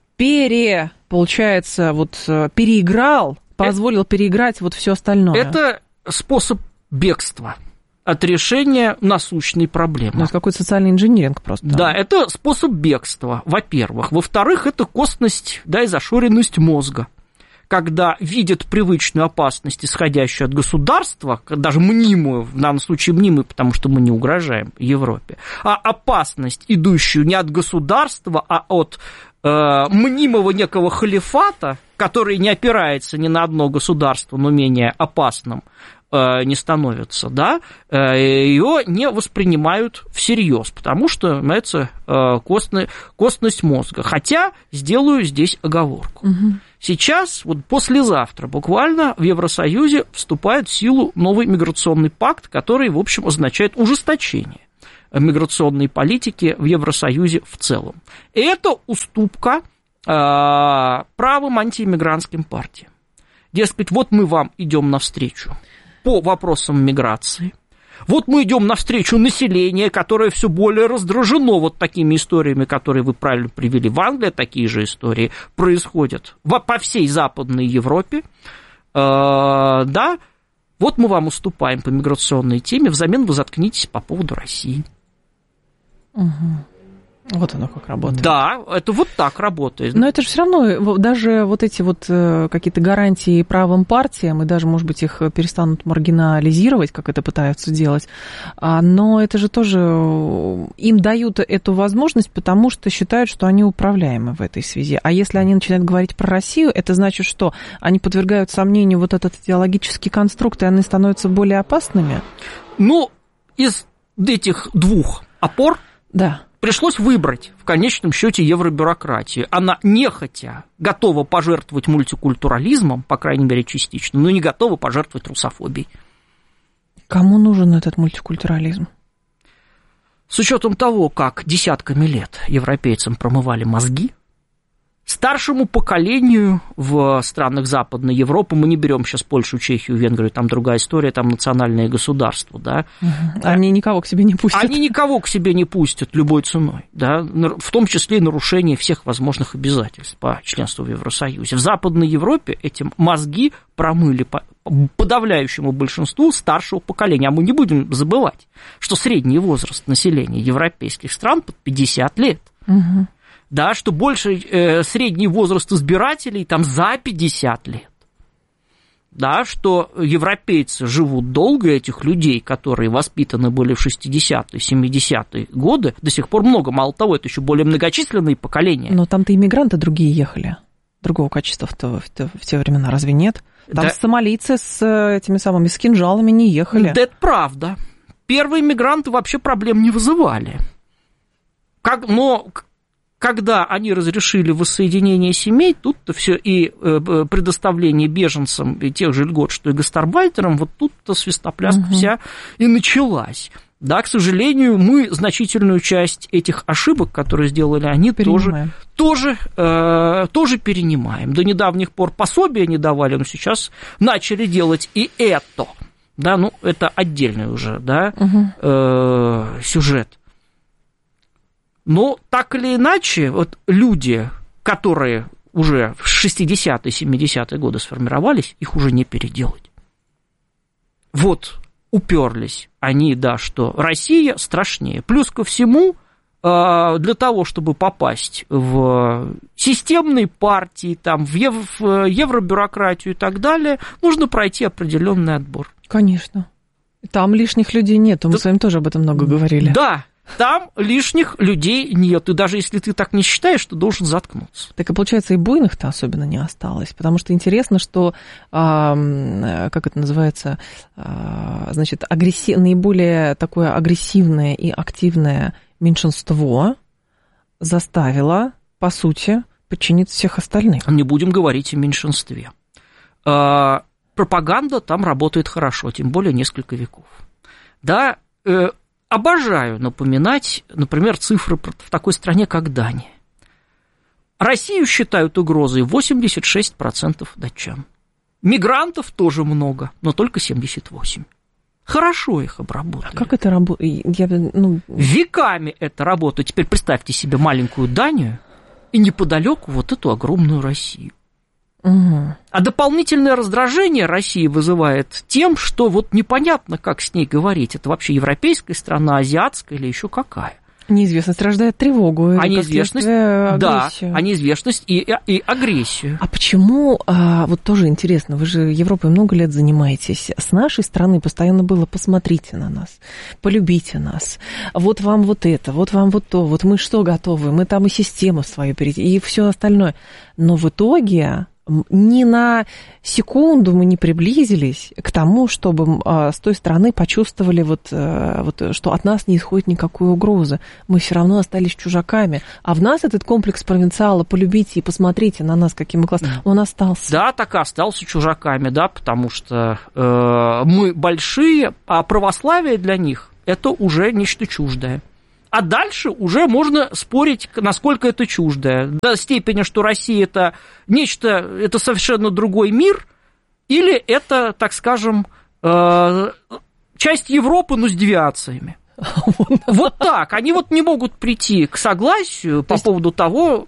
переиграл, позволил переиграть вот все остальное? Это способ бегства от решения насущной проблемы. Ну, это какой-то социальный инжиниринг просто. Да, это способ бегства, во-первых. Во-вторых, это костность, да, и зашоренность мозга. когда видят привычную опасность, исходящую от государства, даже мнимую, в данном случае мнимую, потому что мы не угрожаем Европе, а опасность, идущую не от государства, а от мнимого некого халифата, который не опирается ни на одно государство, но менее опасным не становится, да, ее не воспринимают всерьез, потому что, понимаете, костность мозга. Хотя сделаю здесь оговорку. Сейчас, вот послезавтра буквально в Евросоюзе вступает в силу новый миграционный пакт, который, в общем, означает ужесточение миграционной политики в Евросоюзе в целом. Это уступка правым антииммигрантским партиям. Дескать, вот мы вам идем навстречу по вопросам миграции. Вот мы идем навстречу населению, которое все более раздражено вот такими историями, которые вы правильно привели. В Англии такие же истории происходят по всей Западной Европе. Да, вот мы вам уступаем по миграционной теме, взамен вы заткнитесь по поводу России. Вот оно как работает. Да, это вот так работает. Но это же все равно, даже вот эти вот какие-то гарантии правым партиям, и даже, может быть, их перестанут маргинализировать, как это пытаются делать, но это же тоже им дают эту возможность, потому что считают, что они управляемы в этой связи. А если они начинают говорить про Россию, это значит, что они подвергают сомнению вот этот идеологический конструкт, и они становятся более опасными? Ну, из этих двух опор... Да. Пришлось выбрать, в конечном счете, евробюрократию. Она нехотя готова пожертвовать мультикультурализмом, по крайней мере, частично, но не готова пожертвовать русофобией. Кому нужен этот мультикультурализм? С учетом того, как десятками лет европейцам промывали мозги, старшему поколению в странах Западной Европы, мы не берем сейчас Польшу, Чехию, Венгрию, там другая история, там национальные государства, да. Они никого к себе не пустят. Они никого к себе не пустят любой ценой, да, в том числе и нарушение всех возможных обязательств по членству в Евросоюзе. В Западной Европе эти мозги промыли подавляющему большинству старшего поколения. А мы не будем забывать, что средний возраст населения европейских стран под 50 лет. Да, что больше средний возраст избирателей там за 50 лет. Да, что европейцы живут долго, этих людей, которые воспитаны были в 60-е, 70-е годы, до сих пор много. Мало того, это еще более многочисленные поколения. Но там-то иммигранты другие ехали. Другого качества в те времена разве нет? Там да. Сомалийцы с этими самыми с кинжалами не ехали. Да, это правда. Первые иммигранты вообще проблем не вызывали. Но когда они разрешили воссоединение семей, тут-то все и предоставление беженцам и тех же льгот, что и гастарбайтерам, вот тут-то свистопляска вся и началась. Да, к сожалению, мы значительную часть этих ошибок, которые сделали они, тоже перенимаем. До недавних пор пособия не давали, но сейчас начали делать и это. Да, ну, это отдельный уже, да, сюжет. Но так или иначе, вот люди, которые уже в 60-е, 70-е годы сформировались, их уже не переделать. Вот уперлись они, да, что Россия страшнее. Плюс ко всему, для того, чтобы попасть в системные партии, там, в евробюрократию и так далее, нужно пройти определенный отбор. Конечно. Там лишних людей нет, мы с вами тоже об этом много говорили. Да. Там лишних людей нет, и даже если ты так не считаешь, ты должен заткнуться. Так и получается, и буйных-то особенно не осталось, потому что интересно, что, как это называется, значит, наиболее такое агрессивное и активное меньшинство заставило, по сути, подчиниться всех остальных. Не будем говорить о меньшинстве. Пропаганда там работает хорошо, тем более несколько веков. Да, обожаю напоминать, например, цифры в такой стране, как Дания. Россию считают угрозой 86% датчан. Мигрантов тоже много, но только 78%. Хорошо их обработали. А как это работает? Веками это работает. Теперь представьте себе маленькую Данию и неподалеку вот эту огромную Россию. А дополнительное раздражение России вызывает тем, что вот непонятно, как с ней говорить. Это вообще европейская страна, азиатская или еще какая. Неизвестность рождает тревогу. А неизвестность, да, а неизвестность и агрессию. А почему, вот тоже интересно, вы же Европой много лет занимаетесь, с нашей стороны постоянно было: посмотрите на нас, полюбите нас, вот вам вот это, вот вам вот то, вот мы что готовы, мы там и систему свою перейти, и все остальное. Но в итоге ни на секунду мы не приблизились к тому, чтобы с той стороны почувствовали, вот, что от нас не исходит никакой угрозы. Мы все равно остались чужаками. А в нас этот комплекс провинциала: полюбите и посмотрите на нас, какие мы классные, он остался. Да, так и остался чужаками, да, потому что мы большие, а православие для них – это уже нечто чуждое. А дальше уже можно спорить, насколько это чуждое. До степени, что Россия – это нечто, это совершенно другой мир, или это, так скажем, часть Европы, но с девиациями. Вот так. Они вот не могут прийти к согласию по поводу того,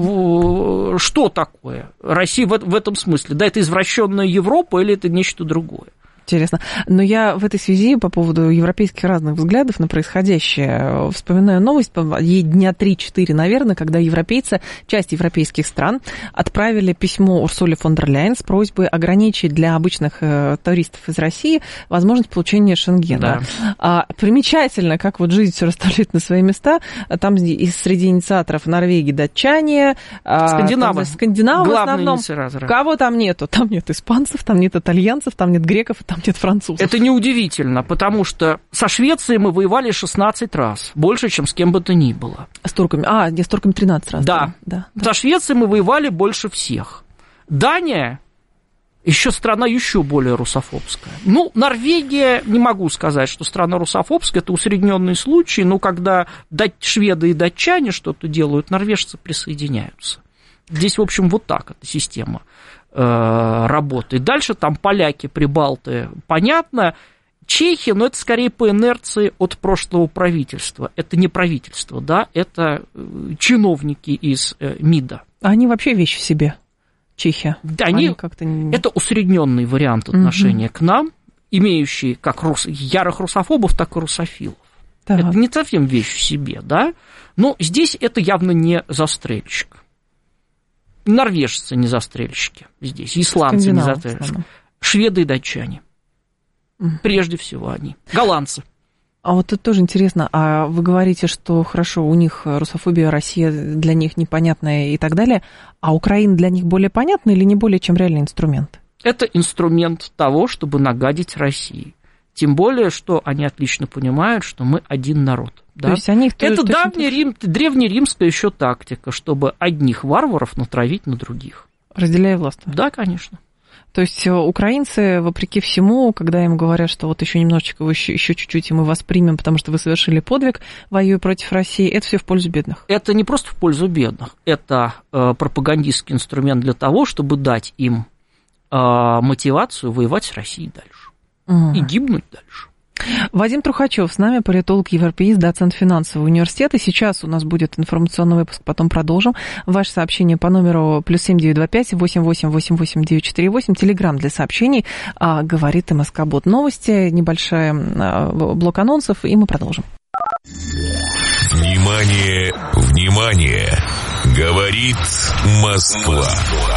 что такое Россия в этом смысле. Да, это извращенная Европа или это нечто другое. Интересно. Но я в этой связи по поводу европейских разных взглядов на происходящее вспоминаю новость, ей дня 3-4, наверное, когда европейцы, часть европейских стран, отправили письмо Урсуле фон дер Ляйен с просьбой ограничить для обычных туристов из России возможность получения Шенгена. Да. Примечательно, как вот жизнь все расставляет на свои места. Там среди инициаторов Норвегии, датчане, скандинавы в основном. Кого там нету? Там нет испанцев, там нет итальянцев, там нет греков, там нет французов. Это неудивительно, потому что со Швецией мы воевали 16 раз, больше, чем с кем бы то ни было. С турками? С турками 13 раз. Да. Со Швецией мы воевали больше всех. Дания еще страна еще более русофобская. Норвегия, не могу сказать, что страна русофобская, это усредненный случай, но когда шведы и датчане что-то делают, норвежцы присоединяются. Здесь, в общем, вот так эта система работает. Дальше там поляки, прибалты, понятно. Чехи, но это скорее по инерции от прошлого правительства. Это не правительство, да, это чиновники из МИДа. Они вообще вещь в себе, чехи. Да, они как-то... Это усредненный вариант отношения к нам, имеющий как ярых русофобов, так и русофилов. Так. Это не совсем вещь в себе, да, но здесь это явно не застрельщик. Норвежцы не застрельщики здесь, исландцы не застрельщики, шведы и датчане. Прежде всего они. Голландцы. А вот это тоже интересно. А вы говорите, что хорошо, у них русофобия, Россия для них непонятная и так далее, а Украина для них более понятна или не более, чем реальный инструмент? Это инструмент того, чтобы нагадить России. Тем более, что они отлично понимают, что мы один народ. Да? То есть они это древнеримская еще тактика, чтобы одних варваров натравить на других. Разделяя властвование. Да, конечно. То есть украинцы, вопреки всему, когда им говорят, что вот еще немножечко, еще чуть-чуть, и мы вас примем, потому что вы совершили подвиг, воюя против России, это все в пользу бедных? Это не просто в пользу бедных. Это пропагандистский инструмент для того, чтобы дать им мотивацию воевать с Россией дальше. И гибнуть дальше. Вадим Трухачев с нами, политолог, европеист, доцент финансового университета. Сейчас у нас будет информационный выпуск, потом продолжим. Ваше сообщение по номеру +7 925 88 88 948. Телеграм для сообщений. Говорит МСК-бот. Новости, небольшой блок анонсов, и мы продолжим. Внимание, внимание! Говорит Москва.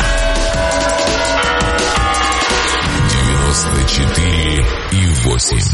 94,8.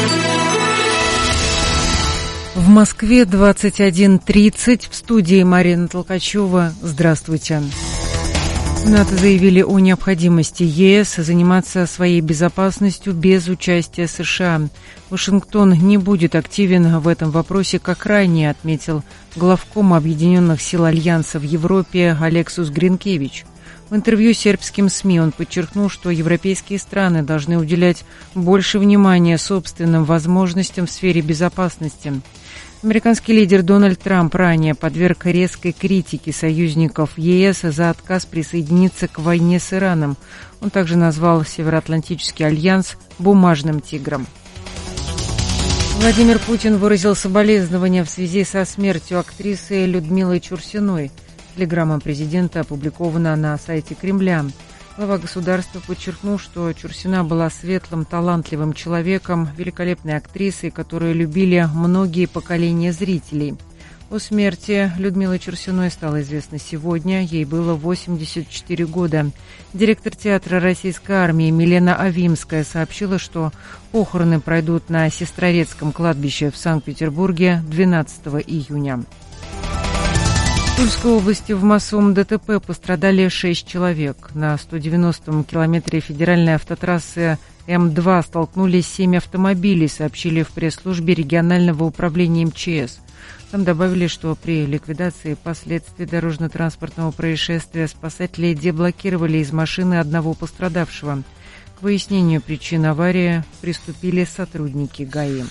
В Москве 21:30. В студии Марина Толкачева. Здравствуйте. НАТО заявили о необходимости ЕС заниматься своей безопасностью без участия США. Вашингтон не будет активен в этом вопросе, как ранее отметил главком Объединенных сил Альянса в Европе Алексус Гринкевич. В интервью сербским СМИ он подчеркнул, что европейские страны должны уделять больше внимания собственным возможностям в сфере безопасности. Американский лидер Дональд Трамп ранее подверг резкой критике союзников ЕС за отказ присоединиться к войне с Ираном. Он также назвал Североатлантический альянс «бумажным тигром». Владимир Путин выразил соболезнования в связи со смертью актрисы Людмилы Чурсиной. Телеграмма президента опубликована на сайте Кремля. Глава государства подчеркнул, что Чурсина была светлым, талантливым человеком, великолепной актрисой, которую любили многие поколения зрителей. О смерти Людмилы Чурсиной стало известно сегодня. Ей было 84 года. Директор театра Российской армии Милена Авимская сообщила, что похороны пройдут на Сестрорецком кладбище в Санкт-Петербурге 12 июня. В Тульской области в массовом ДТП пострадали 6 человек. На 190-м километре федеральной автотрассы М2 столкнулись 7 автомобилей, сообщили в пресс-службе регионального управления МЧС. Там добавили, что при ликвидации последствий дорожно-транспортного происшествия спасатели деблокировали из машины одного пострадавшего. К выяснению причин аварии приступили сотрудники ГАИ.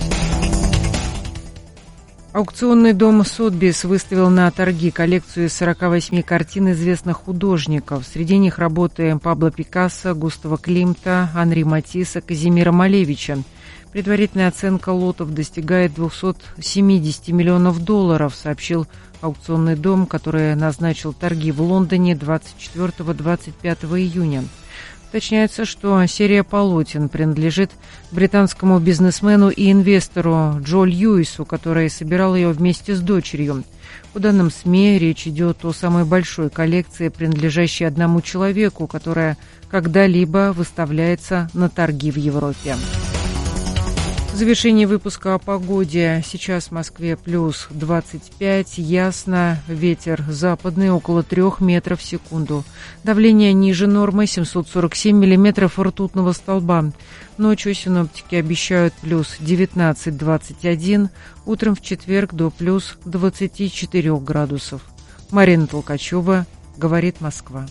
Аукционный дом «Сотбис» выставил на торги коллекцию из 48 картин известных художников. Среди них работы Пабло Пикассо, Густава Климта, Анри Матисса, Казимира Малевича. Предварительная оценка лотов достигает 270 миллионов долларов, сообщил аукционный дом, который назначил торги в Лондоне 24-25 июня. Уточняется, что серия полотен принадлежит британскому бизнесмену и инвестору Джо Льюису, который собирал ее вместе с дочерью. По данным СМИ, речь идет о самой большой коллекции, принадлежащей одному человеку, которая когда-либо выставляется на торги в Европе. В завершении выпуска о погоде. Сейчас в Москве плюс 25, ясно, ветер западный около 3 метров в секунду. Давление ниже нормы 747 миллиметров ртутного столба. Ночью синоптики обещают плюс 19-21, утром в четверг до плюс 24 градусов. Марина Толкачева, говорит Москва.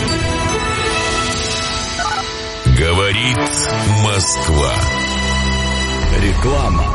Говорит Москва. Реклама.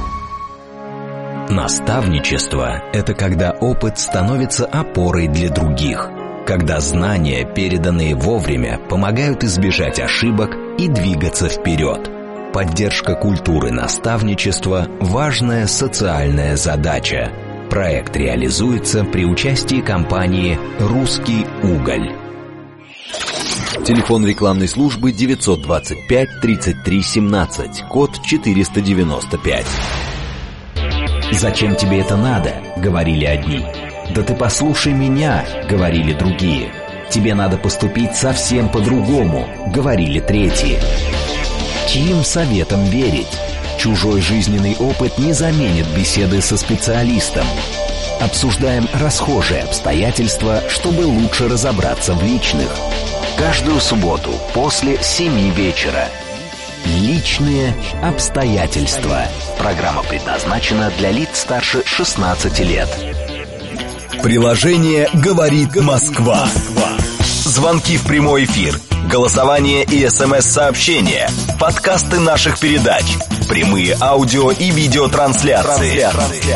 Наставничество – это когда опыт становится опорой для других, когда знания, переданные вовремя, помогают избежать ошибок и двигаться вперед. Поддержка культуры наставничества – важная социальная задача. Проект реализуется при участии компании «Русский уголь». Телефон рекламной службы 925 33 17, код 495. «Зачем тебе это надо?» — говорили одни. «Да ты послушай меня!» — говорили другие. «Тебе надо поступить совсем по-другому!» — говорили третьи. Чьим советом верить? Чужой жизненный опыт не заменит беседы со специалистом. Обсуждаем расхожие обстоятельства, чтобы лучше разобраться в личных. Каждую субботу после 7 вечера. Личные обстоятельства. Программа предназначена для лиц старше 16 лет. Приложение «Говорит Москва». Звонки в прямой эфир, голосование и СМС-сообщения, подкасты наших передач, прямые аудио и видеотрансляции.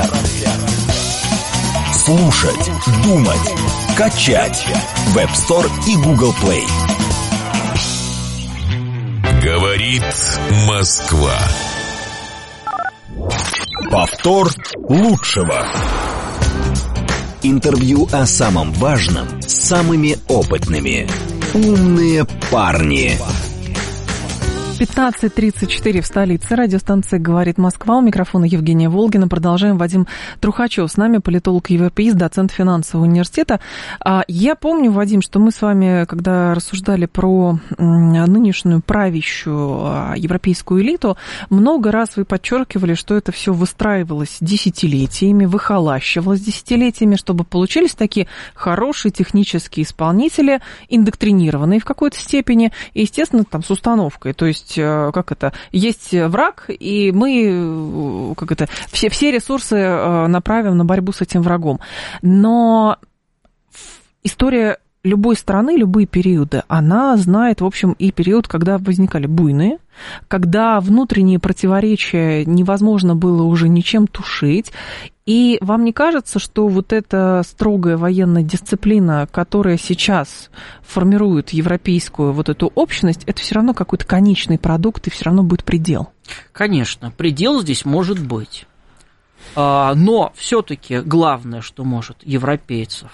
Слушать, думать, качать. Web Store и Google Play. Говорит Москва. Повтор лучшего. Интервью о самом важном с самыми опытными. Умные парни. 15:34 в столице. Радиостанция «Говорит Москва». У микрофона Евгения Волгина. Продолжаем. Вадим Трухачев с нами, политолог-европеист, доцент финансового университета. Я помню, Вадим, что мы с вами, когда рассуждали про нынешнюю правящую европейскую элиту, много раз вы подчеркивали, что это все выстраивалось десятилетиями, выхолащивалось десятилетиями, чтобы получились такие хорошие технические исполнители, индоктринированные в какой-то степени, и, естественно, там с установкой. То есть есть враг, и мы все ресурсы направим на борьбу с этим врагом. Но история любой страны, любые периоды, она знает, в общем, и период, когда возникали буйные, когда внутренние противоречия невозможно было уже ничем тушить. И вам не кажется, что вот эта строгая военная дисциплина, которая сейчас формирует европейскую вот эту общность, это все равно какой-то конечный продукт, и все равно будет предел? Конечно, предел здесь может быть. Но все-таки главное, что может европейцев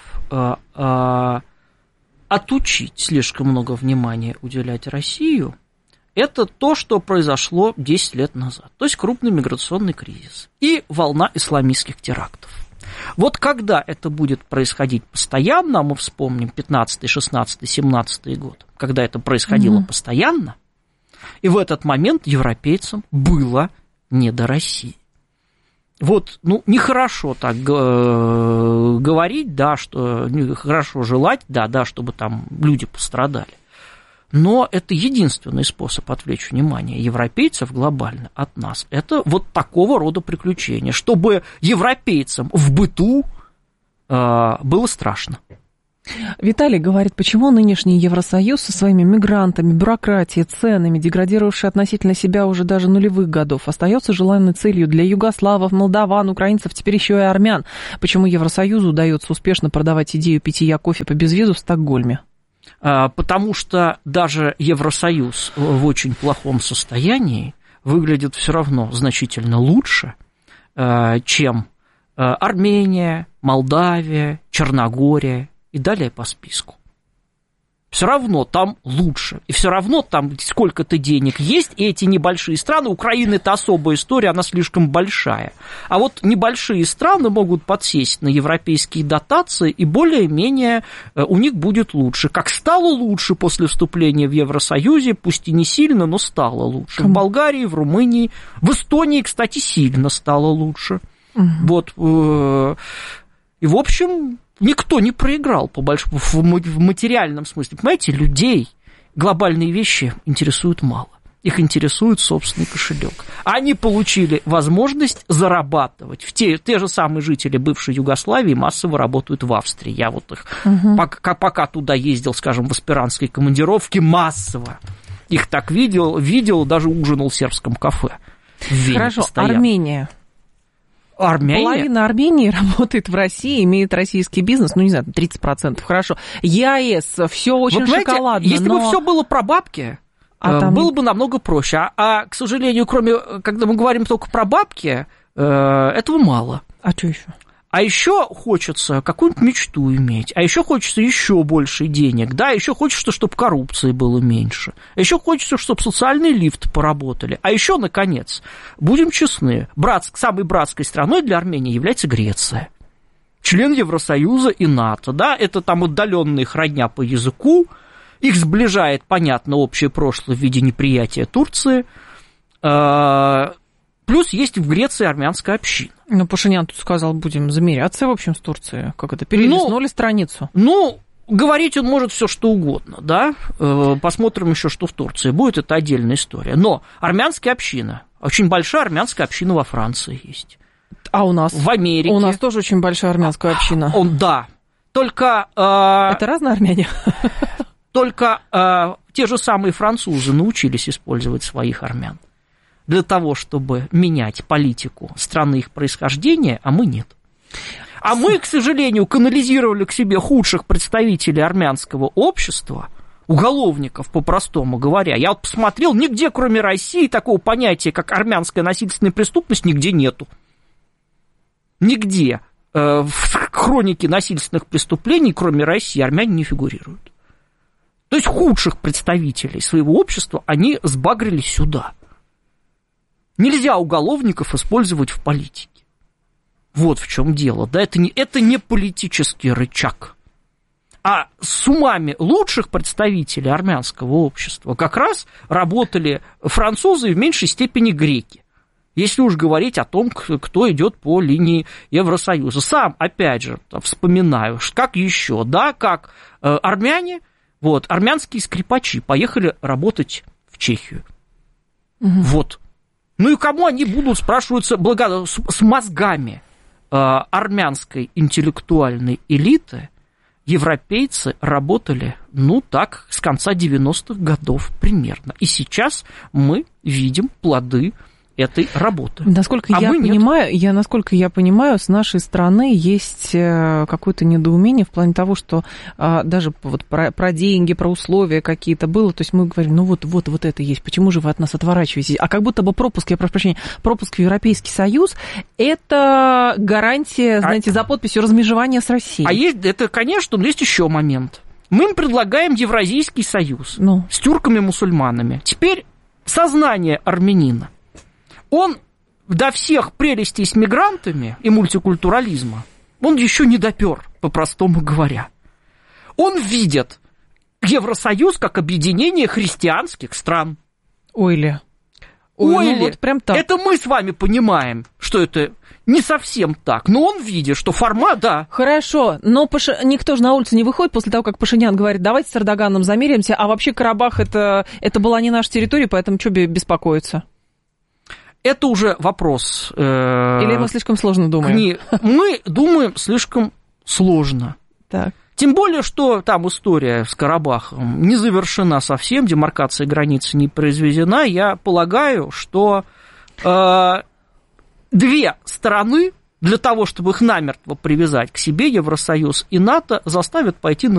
отучить слишком много внимания уделять Россию, это то, что произошло 10 лет назад. То есть крупный миграционный кризис и волна исламистских терактов. Вот когда это будет происходить постоянно, мы вспомним 15-й, 16-й, 17-й год, когда это происходило постоянно, и в этот момент европейцам было не до России. Вот, нехорошо так говорить, да, что нехорошо желать, да, чтобы там люди пострадали. Но это единственный способ отвлечь внимание европейцев глобально от нас. Это вот такого рода приключения, чтобы европейцам в быту было страшно. Виталий говорит, почему нынешний Евросоюз со своими мигрантами, бюрократией, ценами, деградировавший относительно себя уже даже нулевых годов, остается желанной целью для югославов, молдаван, украинцев, теперь еще и армян. Почему Евросоюзу удается успешно продавать идею питья кофе по безвизу в Стокгольме? Потому что даже Евросоюз в очень плохом состоянии выглядит все равно значительно лучше, чем Армения, Молдавия, Черногория и далее по списку. Все равно там лучше. И все равно там сколько-то денег есть, и эти небольшие страны, Украина – это особая история, она слишком большая. А вот небольшие страны могут подсесть на европейские дотации, и более-менее у них будет лучше. Как стало лучше после вступления в Евросоюзе, пусть и не сильно, но стало лучше. В Болгарии, в Румынии, в Эстонии, кстати, сильно стало лучше. Вот. И, в общем, никто не проиграл в материальном смысле. Понимаете, людей глобальные вещи интересуют мало. Их интересует собственный кошелек. Они получили возможность зарабатывать. Те же самые жители бывшей Югославии массово работают в Австрии. Я вот их, пока туда ездил, скажем, в аспирантской командировке, массово их так видел, даже ужинал в сербском кафе. Хорошо, постоянно. Армения. Половина Армении работает в России, имеет российский бизнес, 30%, хорошо. ЕАЭС, все очень шоколадно. Если бы все было про бабки, было бы намного проще. А, к сожалению, когда мы говорим только про бабки, этого мало. А что еще? А еще хочется какую-нибудь мечту иметь, а еще хочется еще больше денег, да, еще хочется, чтобы коррупции было меньше, а еще хочется, чтобы социальные лифты поработали, а еще, наконец, будем честны, самой братской страной для Армении является Греция, член Евросоюза и НАТО, да, это там отдаленные их родня по языку, их сближает, понятно, общее прошлое в виде неприятия Турции. Плюс есть в Греции армянская община. Пашинян тут сказал, будем замеряться, в общем, с Турцией. Как это, перелистнули страницу? Говорить он может все что угодно, да. Посмотрим еще, что в Турции будет, это отдельная история. Но армянская община, очень большая армянская община во Франции есть. А у нас? В Америке. У нас тоже очень большая армянская община. Да. Только... Это разные армяне? Только те же самые французы научились использовать своих армян для того, чтобы менять политику страны их происхождения, а мы нет. А мы, к сожалению, канализировали к себе худших представителей армянского общества, уголовников, по-простому говоря. Я вот посмотрел, нигде, кроме России, такого понятия, как армянская насильственная преступность, нигде нету. Нигде в хронике насильственных преступлений, кроме России, армяне не фигурируют. То есть худших представителей своего общества они сбагрили сюда. Нельзя уголовников использовать в политике. Вот в чем дело. Да? Это не политический рычаг. А с умами лучших представителей армянского общества как раз работали французы и в меньшей степени греки. Если уж говорить о том, кто идет по линии Евросоюза. Сам, опять же, вспоминаю, как еще, да, как армяне, армянские скрипачи поехали работать в Чехию. Вот. И кому они будут, спрашиваются, с мозгами армянской интеллектуальной элиты европейцы работали, с конца 90-х годов примерно. И сейчас мы видим плоды этой работы. Насколько я понимаю, с нашей стороны есть какое-то недоумение в плане того, что даже про деньги, про условия какие-то было, то есть мы говорим, вот это есть, почему же вы от нас отворачиваетесь? А как будто бы пропуск в Европейский Союз – это гарантия, знаете, за подписью размежевания с Россией. Это, конечно, но есть еще момент. Мы им предлагаем Евразийский союз с тюрками-мусульманами. Теперь сознание армянина. Он до всех прелестей с мигрантами и мультикультурализма он еще не допер, по-простому говоря. Он видит Евросоюз как объединение христианских стран. Ой, ну вот прям так. Это мы с вами понимаем, что это не совсем так. Но он видит, что формат, да. Хорошо, но никто же на улицу не выходит после того, как Пашинян говорит, давайте с Эрдоганом замеримся, а вообще Карабах это была не наша территория, поэтому что беспокоиться? Это уже вопрос. Или мы слишком сложно думаем? Мы думаем слишком сложно. Так. Тем более, что там история с Карабахом не завершена совсем, демаркация границы не произведена. Я полагаю, что две стороны для того, чтобы их намертво привязать к себе, Евросоюз и НАТО, заставят пойти на